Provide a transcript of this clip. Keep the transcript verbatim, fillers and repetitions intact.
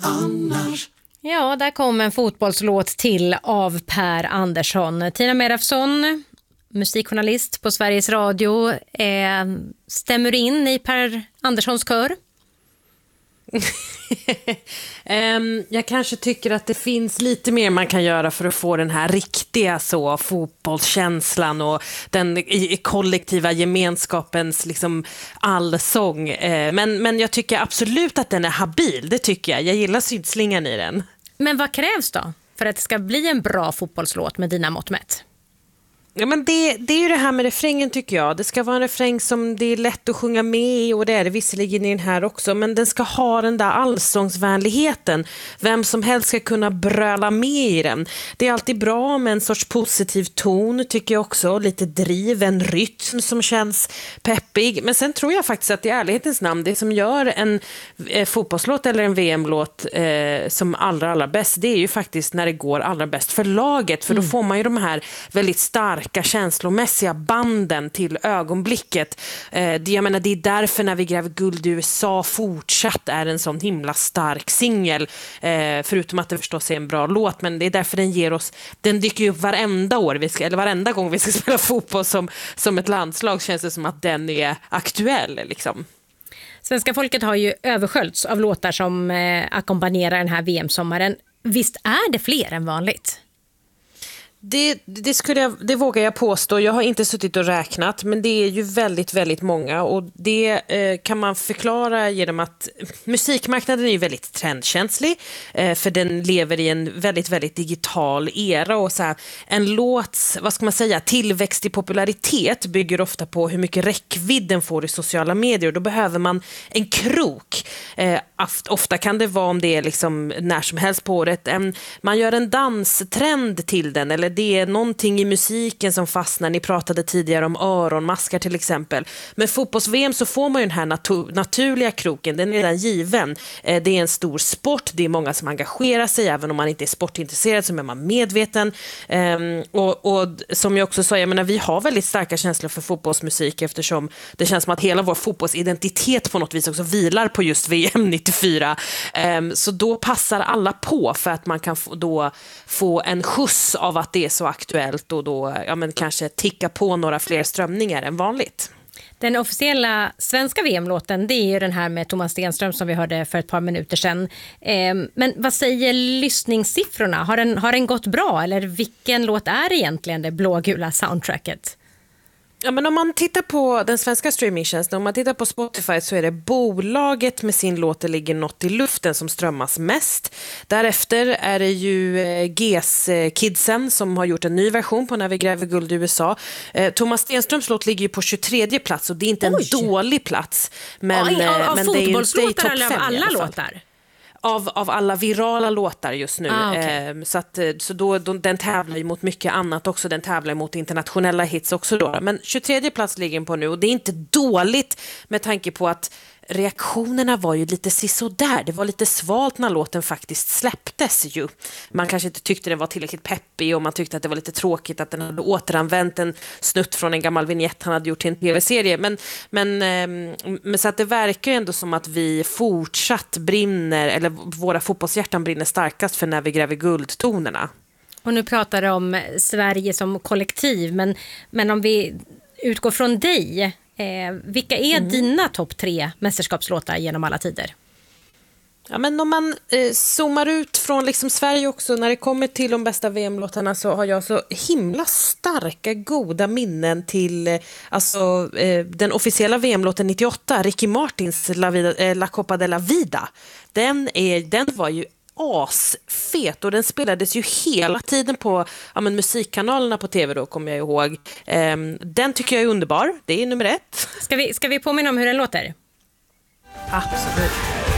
annars? Ja, där kom en fotbollslåt till av Per Andersson. Tina Merafsson, musikjournalist på Sveriges Radio, eh, stämmer in i Per Anderssons kör? um, jag kanske tycker att det finns lite mer man kan göra för att få den här riktiga så, fotbollskänslan och den i, i kollektiva gemenskapens liksom, allsång. Uh, men, men jag tycker absolut att den är habil, det tycker jag. Jag gillar sydslingan i den. Men vad krävs då för att det ska bli en bra fotbollslåt med dina mått mätt? Ja, men det, det är ju det här med refrängen tycker jag. Det ska vara en refräng som det är lätt att sjunga med i, och det är det visserligen i den här också, men den ska ha den där allsångsvänligheten. Vem som helst ska kunna bröla med i den. Det är alltid bra med en sorts positiv ton tycker jag också. Lite driv, en rytm som känns peppig. Men sen tror jag faktiskt att i ärlighetens namn, det som gör en eh, fotbollslåt eller en V M-låt eh, som allra, allra bäst, det är ju faktiskt när det går allra bäst för laget. För då får man ju de här väldigt starka känslomässiga banden till ögonblicket. Eh, det, jag menar, det är därför När vi gräver guld i U S A fortsatt är en sån himla stark singel. Eh, förutom att det förstås är en bra låt, men det är därför den ger oss, den dyker ju upp varenda år, vi ska, eller varenda gång vi ska spela fotboll som, som ett landslag, känns det som att den är aktuell liksom. Svenska folket har ju översköljts av låtar som eh, ackompanjerar den här V M-sommaren. Visst är det fler än vanligt? Det, det, skulle jag, det vågar jag påstå. Jag har inte suttit och räknat, men det är ju väldigt, väldigt många. Och det eh, kan man förklara genom att musikmarknaden är ju väldigt trendkänslig. Eh, för den lever i en väldigt, väldigt digital era. Och så här, en låts, vad ska man säga, tillväxt i popularitet bygger ofta på hur mycket räckvidd den får i sociala medier. Och då behöver man en krok. Eh, ofta kan det vara, om det är liksom när som helst på året, en, man gör en danstrend till den, eller det är någonting i musiken som fastnar. Ni pratade tidigare om öronmaskar till exempel. Men fotbolls-V M så får man ju den här natu- naturliga kroken. Den är redan given. Eh, det är en stor sport. Det är många som engagerar sig. Även om man inte är sportintresserad så är man medveten. Eh, och, och som jag också sa, jag menar, vi har väldigt starka känslor för fotbollsmusik, eftersom det känns som att hela vår fotbollsidentitet på något vis också vilar på just V M nittiofyra. Eh, så då passar alla på, för att man kan få, då få en skjuts av att det är så aktuellt, och då ja, men kanske ticka på några fler strömningar än vanligt. Den officiella svenska V M-låten, det är ju den här med Thomas Stenström som vi hörde för ett par minuter sedan. Eh, men vad säger lyssningssiffrorna? Har den, har den gått bra, eller vilken låt är egentligen det blågula soundtracket? Ja, men om man tittar på den svenska streamingtjänsten, om man tittar på Spotify, så är det bolaget med sin låt Det ligger något i luften som strömmas mest. Därefter är det ju G S-kidsen som har gjort en ny version på När vi gräver guld i U S A. Eh, Thomas Stenströms låt ligger ju på tjugotredje plats, och det är inte en Oj. dålig plats. Men, ja, av, av men det är fotbollslåtar eller av alla låtar? Av, av alla virala låtar just nu. Ah, okay. eh, så att, så då, då, den tävlar ju mot mycket annat också. Den tävlar mot internationella hits också då. Men tjugotredje plats ligger den på nu, och det är inte dåligt med tanke på att reaktionerna var ju lite sisådär. Det var lite svalt när låten faktiskt släpptes ju. Man kanske inte tyckte den var tillräckligt peppig, och man tyckte att det var lite tråkigt att den hade återanvänt en snutt från en gammal vignett han hade gjort till en tv-serie. Men, men, men så att det verkar ju ändå som att vi fortsatt brinner, eller våra fotbollshjärtan brinner starkast för När vi gräver guldtonerna. Och nu pratar du om Sverige som kollektiv, men, men om vi utgår från dig, Eh, vilka är mm. dina topp tre mästerskapslåtar genom alla tider? Ja, men om man eh, zoomar ut från liksom Sverige också, när det kommer till de bästa V M-låtarna, så har jag så himla starka, goda minnen till eh, alltså, eh, den officiella V M-låten nittioåtta, Ricky Martins La, Vida, eh, La Copa de la Vida. Den, är, den var ju asfet, och den spelades ju hela tiden på ja, men musikkanalerna på tv då, kommer jag ihåg. Um, den tycker jag är underbar, det är nummer ett. Ska vi, ska vi påminna om hur den låter? Absolut.